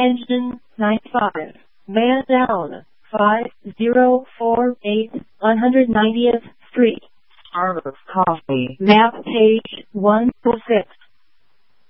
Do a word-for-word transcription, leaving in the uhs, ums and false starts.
engine ninety-five, man down, five zero four eight, one hundred ninetieth Street. Starbucks coffee. Map page one oh six.